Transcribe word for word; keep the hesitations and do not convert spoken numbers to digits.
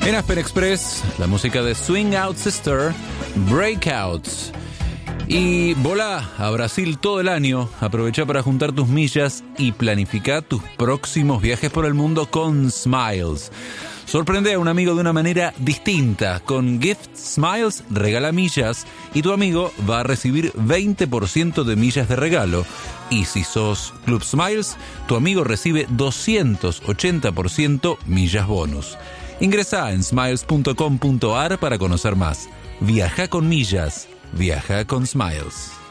En Aspen Express, la música de Swing Out Sister, Breakouts. Y volá a Brasil todo el año. Aprovecha para juntar tus millas y planifica tus próximos viajes por el mundo con Smiles. Sorprende a un amigo de una manera distinta. Con Gift Smiles regala millas y tu amigo va a recibir veinte por ciento de millas de regalo. Y si sos Club Smiles, tu amigo recibe doscientos ochenta por ciento millas bonus. Ingresá en smiles punto com punto a r para conocer más. Viaja con millas. Viaja con Smiles.